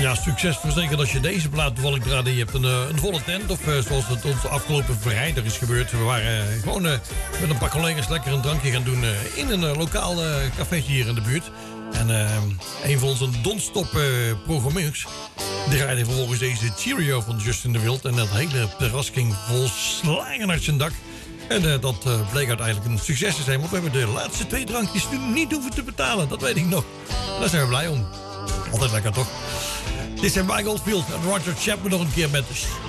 Ja, succes verzekerd als je deze plaat toevallig draaide. Je hebt een volle tent, of zoals het ons afgelopen vrijdag is gebeurd. We waren gewoon met een paar collega's lekker een drankje gaan doen in een lokaal cafeetje hier in de buurt. En een van onze Don't-Stop programmeurs draaide vervolgens deze Cheerio van Justin de Wild. En dat hele terras ging vol slangen uit zijn dak. En dat bleek uiteindelijk een succes te zijn. Want we hebben de laatste 2 drankjes niet hoeven te betalen. Dat weet ik nog. Daar zijn we blij om. Altijd lekker, toch? Dit zijn Mike Oldfield en Roger Chapman nog een keer met